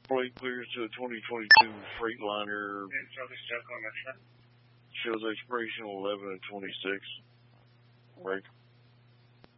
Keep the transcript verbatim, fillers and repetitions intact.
Plate clears to a twenty twenty-two Freightliner. Shows expiration eleven and twenty-six. Break.